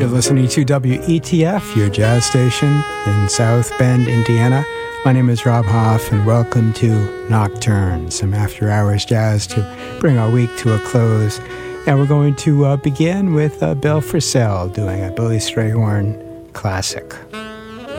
listening to WETF, your jazz station in South Bend, Indiana. My name is Rob Hoff, and welcome to Nocturne, some after-hours jazz to bring our week to a close. And we're going to begin with Bill Frisell doing a Billy Strayhorn classic.